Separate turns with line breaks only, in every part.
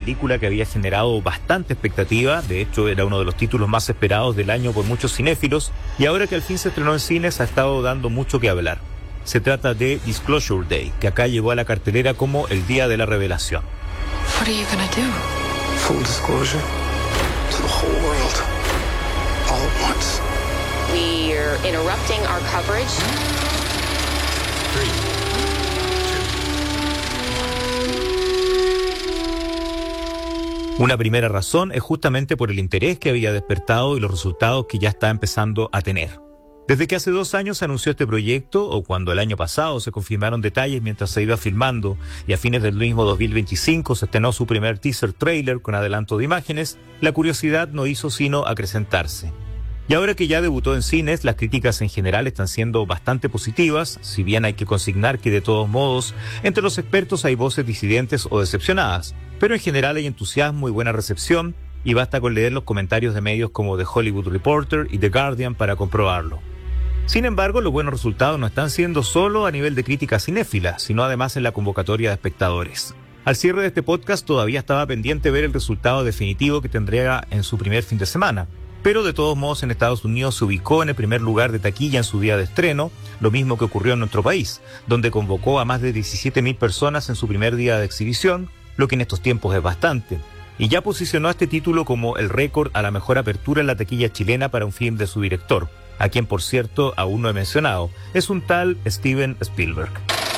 película que había generado bastante expectativa. De hecho, era uno de los títulos más esperados del año por muchos cinéfilos, y ahora que al fin se estrenó en cines ha estado dando mucho que hablar. Se trata de Disclosure Day, que acá llegó a la cartelera como el Día de la Revelación.
What are you gonna do?
Full disclosure to the whole world, all at once.
We're interrupting our coverage.
3, 2.
Una primera razón es justamente por el interés que había despertado y los resultados que ya está empezando a tener. Desde que hace 2 años se anunció este proyecto, o cuando el año pasado se confirmaron detalles mientras se iba filmando, y a fines del mismo 2025 se estrenó su primer teaser trailer con adelanto de imágenes, la curiosidad no hizo sino acrecentarse. Y ahora que ya debutó en cines, las críticas en general están siendo bastante positivas, si bien hay que consignar que de todos modos, entre los expertos hay voces disidentes o decepcionadas, pero en general hay entusiasmo y buena recepción, y basta con leer los comentarios de medios como The Hollywood Reporter y The Guardian para comprobarlo. Sin embargo, los buenos resultados no están siendo solo a nivel de crítica cinéfila, sino además en la convocatoria de espectadores. Al cierre de este podcast todavía estaba pendiente ver el resultado definitivo que tendría en su primer fin de semana, pero de todos modos en Estados Unidos se ubicó en el primer lugar de taquilla en su día de estreno, lo mismo que ocurrió en nuestro país, donde convocó a más de 17.000 personas en su primer día de exhibición, lo que en estos tiempos es bastante. Y ya posicionó a este título como el récord a la mejor apertura en la taquilla chilena para un film de su director, a quien por cierto aún no he mencionado, es un tal Steven Spielberg.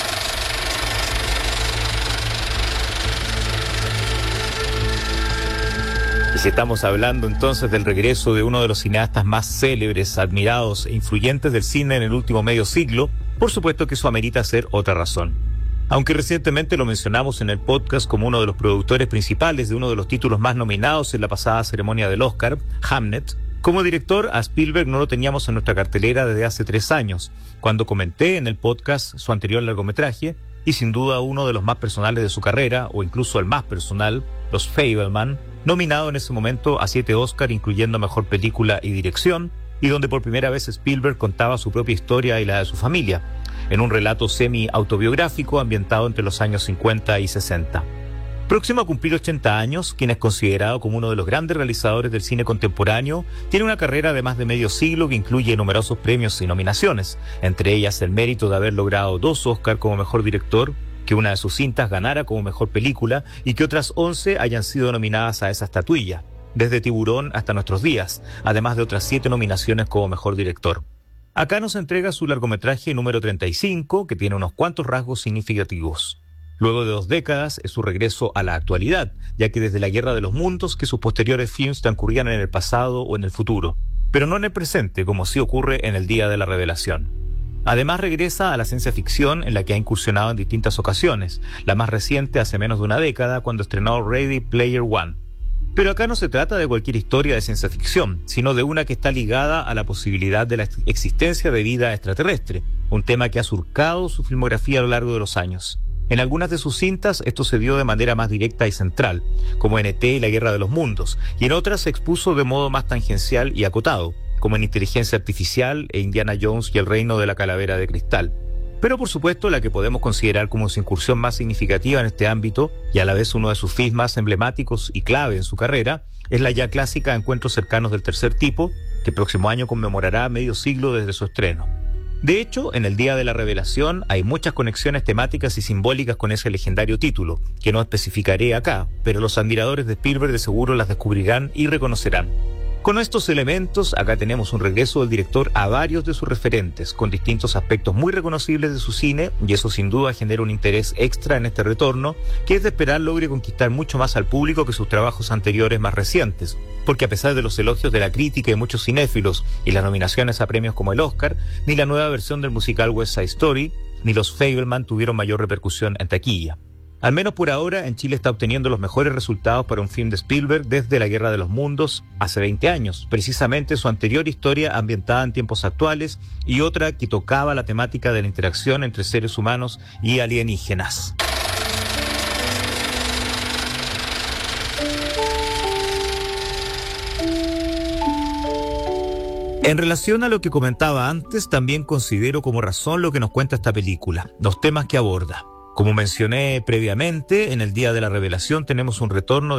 Y si estamos hablando entonces del regreso de uno de los cineastas más célebres, admirados e influyentes del cine en el último medio siglo, por supuesto que eso amerita ser otra razón. Aunque recientemente lo mencionamos en el podcast como uno de los productores principales de uno de los títulos más nominados en la pasada ceremonia del Oscar, Hamnet, como director a Spielberg no lo teníamos en nuestra cartelera desde hace 3 años, cuando comenté en el podcast su anterior largometraje, y sin duda uno de los más personales de su carrera, o incluso el más personal, Los Fabelman, nominado en ese momento a 7 Oscar, incluyendo Mejor Película y Dirección, y donde por primera vez Spielberg contaba su propia historia y la de su familia, en un relato semi-autobiográfico ambientado entre los años 50 y 60. Próximo a cumplir 80 años, quien es considerado como uno de los grandes realizadores del cine contemporáneo, tiene una carrera de más de medio siglo que incluye numerosos premios y nominaciones, entre ellas el mérito de haber logrado 2 Oscar como mejor director, que una de sus cintas ganara como mejor película y que otras 11 hayan sido nominadas a esa estatuilla, desde Tiburón hasta nuestros días, además de otras 7 nominaciones como mejor director. Acá nos entrega su largometraje número 35, que tiene unos cuantos rasgos significativos. Luego de 2 décadas es su regreso a la actualidad, ya que desde la Guerra de los Mundos que sus posteriores films transcurrían en el pasado o en el futuro, pero no en el presente, como sí ocurre en el Día de la Revelación. Además regresa a la ciencia ficción en la que ha incursionado en distintas ocasiones, la más reciente hace menos de una década cuando estrenó Ready Player One. Pero acá no se trata de cualquier historia de ciencia ficción, sino de una que está ligada a la posibilidad de la existencia de vida extraterrestre, un tema que ha surcado su filmografía a lo largo de los años. En algunas de sus cintas esto se dio de manera más directa y central, como en ET y la Guerra de los Mundos, y en otras se expuso de modo más tangencial y acotado, como en Inteligencia Artificial e Indiana Jones y el Reino de la Calavera de Cristal. Pero por supuesto la que podemos considerar como su incursión más significativa en este ámbito, y a la vez uno de sus films más emblemáticos y clave en su carrera, es la ya clásica Encuentros cercanos del tercer tipo, que el próximo año conmemorará medio siglo desde su estreno. De hecho, en el Día de la Revelación hay muchas conexiones temáticas y simbólicas con ese legendario título, que no especificaré acá, pero los admiradores de Spielberg de seguro las descubrirán y reconocerán. Con estos elementos, acá tenemos un regreso del director a varios de sus referentes, con distintos aspectos muy reconocibles de su cine, y eso sin duda genera un interés extra en este retorno, que es de esperar logre conquistar mucho más al público que sus trabajos anteriores más recientes, porque a pesar de los elogios de la crítica y muchos cinéfilos, y las nominaciones a premios como el Oscar, ni la nueva versión del musical West Side Story, ni los Fabelman tuvieron mayor repercusión en taquilla. Al menos por ahora, en Chile está obteniendo los mejores resultados para un film de Spielberg desde La Guerra de los Mundos hace 20 años, precisamente su anterior historia ambientada en tiempos actuales y otra que tocaba la temática de la interacción entre seres humanos y alienígenas. En relación a lo que comentaba antes, también considero como razón lo que nos cuenta esta película, los temas que aborda. Como mencioné previamente, en el Día de la Revelación tenemos un retorno